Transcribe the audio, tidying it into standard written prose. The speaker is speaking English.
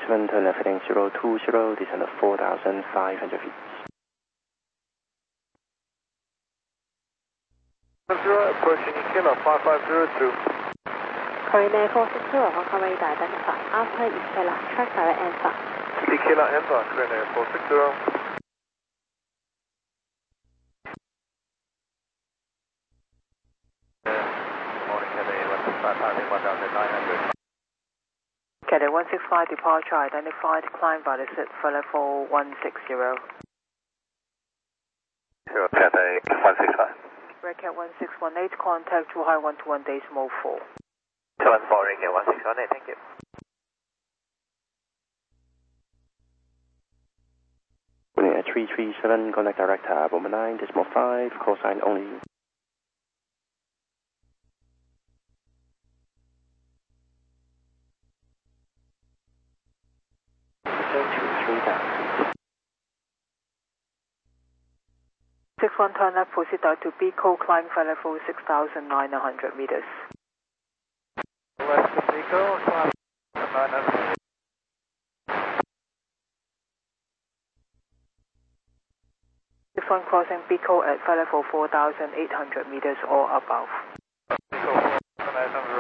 367, turn left heading 020, descend to 4,500 feet. 0, approaching Kilo 5502. Korean Air 460, Hong radar identified. After Kilo, track direct answer. Kilo answer, Korean Air 460. Cathay 165 departure identified, climb by the set for level 160. Cathay 165. Red Cat 1618, contact to high 121.4. 214, Red Cat 1618, thank you. At 337, contact direct Bomber 9.5, call sign only. Six one turn left, proceed out to Pico, climb for level 6,900 meters. West to Pico, climb 900. Six one crossing Pico at level 4,800 meters or above. Pico 4,900.